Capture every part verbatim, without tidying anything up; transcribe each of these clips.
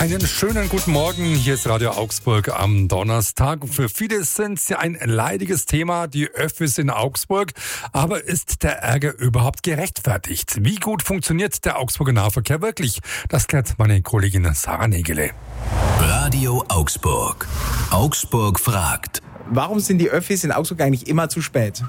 Einen schönen guten Morgen, hier ist Radio Augsburg am Donnerstag. Für viele sind es ja ein leidiges Thema, die Öffis in Augsburg. Aber ist der Ärger überhaupt gerechtfertigt? Wie gut funktioniert der Augsburger Nahverkehr wirklich? Das klärt meine Kollegin Sarah Nägele. Radio Augsburg. Augsburg fragt. Warum sind die Öffis in Augsburg eigentlich immer zu spät?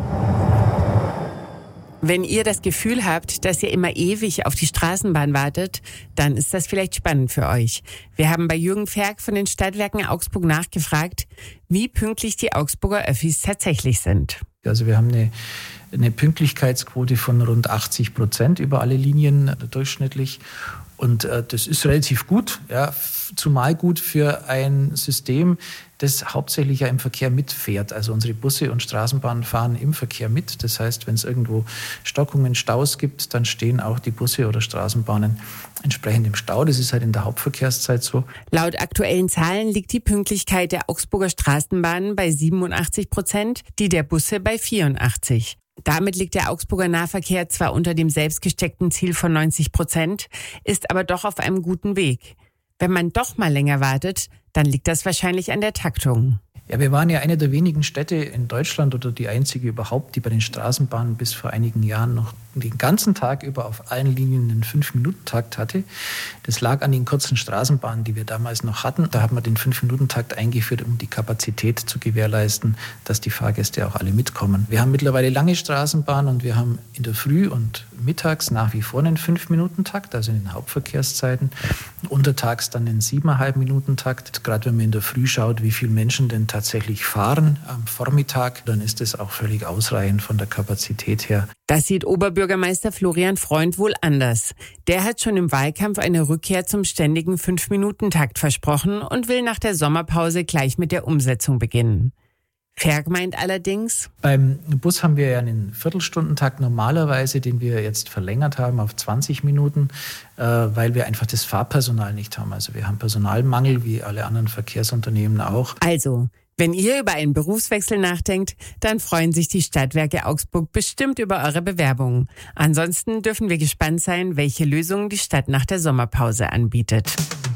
Wenn ihr das Gefühl habt, dass ihr immer ewig auf die Straßenbahn wartet, dann ist das vielleicht spannend für euch. Wir haben bei Jürgen Ferg von den Stadtwerken Augsburg nachgefragt, wie pünktlich die Augsburger Öffis tatsächlich sind. Also wir haben eine, eine Pünktlichkeitsquote von rund achtzig Prozent über alle Linien durchschnittlich. Und äh, das ist relativ gut, ja, zumal gut für ein System, das hauptsächlich ja im Verkehr mitfährt. Also unsere Busse und Straßenbahnen fahren im Verkehr mit. Das heißt, wenn es irgendwo Stockungen, Staus gibt, dann stehen auch die Busse oder Straßenbahnen entsprechend im Stau. Das ist halt in der Hauptverkehrszeit so. Laut aktuellen Zahlen liegt die Pünktlichkeit der Augsburger Straßenbahnen bei siebenundachtzig Prozent, die der Busse bei vierundachtzig. Damit liegt der Augsburger Nahverkehr zwar unter dem selbstgesteckten Ziel von neunzig Prozent, ist aber doch auf einem guten Weg. Wenn man doch mal länger wartet, dann liegt das wahrscheinlich an der Taktung. Ja, wir waren ja eine der wenigen Städte in Deutschland oder die einzige überhaupt, die bei den Straßenbahnen bis vor einigen Jahren noch den ganzen Tag über auf allen Linien einen fünf Minuten Takt hatte. Das lag an den kurzen Straßenbahnen, die wir damals noch hatten. Da haben wir den fünf Minuten Takt eingeführt, um die Kapazität zu gewährleisten, dass die Fahrgäste auch alle mitkommen. Wir haben mittlerweile lange Straßenbahnen und wir haben in der Früh und mittags nach wie vor einen fünf Minuten Takt, also in den Hauptverkehrszeiten. Untertags dann einen sieben Komma fünf Minuten Takt. Gerade wenn man in der Früh schaut, wie viele Menschen denn tatsächlich fahren am Vormittag, dann ist das auch völlig ausreichend von der Kapazität her. Das sieht Oberbürgermeister Florian Freund wohl anders. Der hat schon im Wahlkampf eine Rückkehr zum ständigen fünf Minuten Takt versprochen und will nach der Sommerpause gleich mit der Umsetzung beginnen. Ferg meint allerdings: Beim Bus haben wir ja einen Viertelstundentakt normalerweise, den wir jetzt verlängert haben auf zwanzig Minuten, äh, weil wir einfach das Fahrpersonal nicht haben. Also wir haben Personalmangel, wie alle anderen Verkehrsunternehmen auch. Also, wenn ihr über einen Berufswechsel nachdenkt, dann freuen sich die Stadtwerke Augsburg bestimmt über eure Bewerbungen. Ansonsten dürfen wir gespannt sein, welche Lösungen die Stadt nach der Sommerpause anbietet.